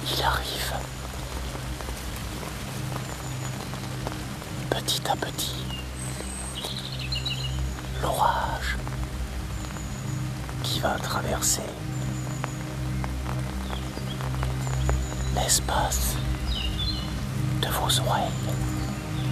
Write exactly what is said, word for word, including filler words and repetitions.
Il arrive. Petit à petit. L'orage qui va traverser l'espace de vos oreilles.